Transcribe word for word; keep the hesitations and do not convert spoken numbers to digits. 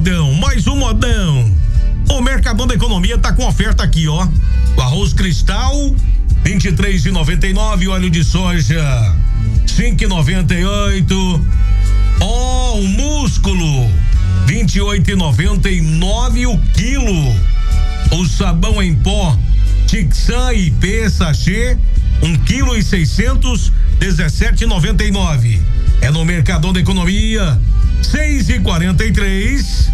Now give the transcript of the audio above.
modão, mais um modão. O Mercadão da Economia tá com oferta aqui, ó. O arroz cristal, vinte e três e noventa e nove, óleo de soja, cinco e noventa e oito. Ó, o músculo, vinte e oito e noventa e nove o quilo. O sabão em pó, Tixan I P sachê, um quilo e seiscentos, dezessete e noventa e nove. É no Mercadão da Economia, seis e quarenta e três.